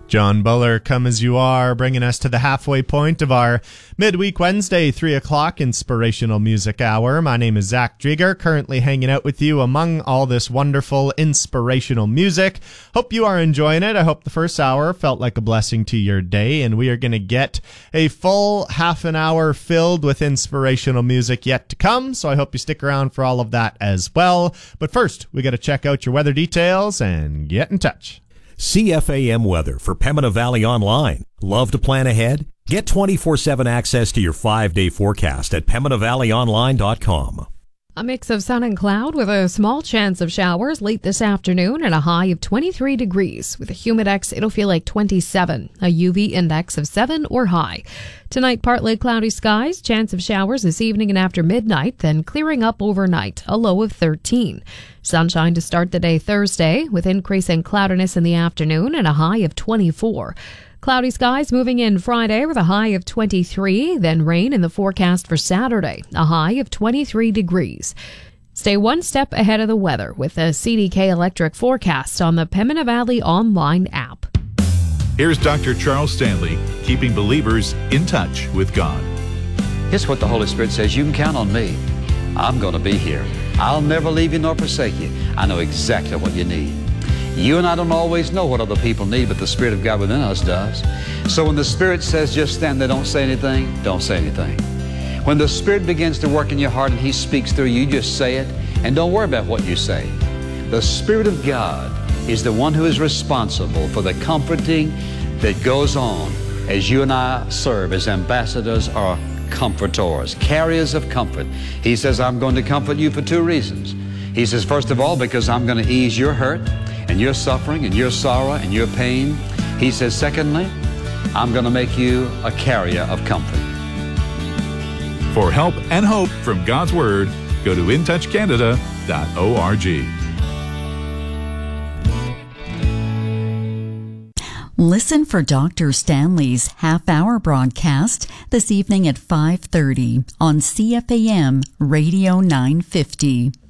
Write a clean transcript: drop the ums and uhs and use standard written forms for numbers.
John Buller, Come As You Are, bringing us to the halfway point of our midweek Wednesday, 3 o'clock Inspirational Music Hour. My name is Zach Drieger, currently hanging out with you among all this wonderful inspirational music. Hope you are enjoying it. I hope the first hour felt like a blessing to your day, and we are going to get a full half an hour filled with inspirational music yet to come, so I hope you stick around for all of that as well. But first, we got to check out your weather details and get in touch. CFAM weather for Pembina Valley Online. Love to plan ahead? Get 24/7 access to your 5-day forecast at PembinaValleyOnline.com. A mix of sun and cloud with a small chance of showers late this afternoon and a high of 23 degrees. With a humidex, it'll feel like 27, a UV index of 7 or high. Tonight, partly cloudy skies, chance of showers this evening and after midnight, then clearing up overnight, a low of 13. Sunshine to start the day Thursday, with increasing cloudiness in the afternoon and a high of 24. Cloudy skies moving in Friday with a high of 23, then rain in the forecast for Saturday, a high of 23 degrees. Stay one step ahead of the weather with the CDK Electric forecast on the Pembina Valley Online app. Here's Dr. Charles Stanley, keeping believers in touch with God. Here's what the Holy Spirit says: you can count on me. I'm going to be here. I'll never leave you nor forsake you. I know exactly what you need. You and I don't always know what other people need, but the Spirit of God within us does. So when the Spirit says just stand there, don't say anything, don't say anything. When the Spirit begins to work in your heart and He speaks through you, just say it and don't worry about what you say. The Spirit of God is the one who is responsible for the comforting that goes on as you and I serve as ambassadors or comforters, carriers of comfort. He says, I'm going to comfort you for 2 reasons. He says, first of all, because I'm going to ease your hurt and your suffering and your sorrow and your pain. He says, secondly, I'm going to make you a carrier of comfort. For help and hope from God's Word, go to intouchcanada.org. Listen for Dr. Stanley's half-hour broadcast this evening at 5:30 on CFAM Radio 950.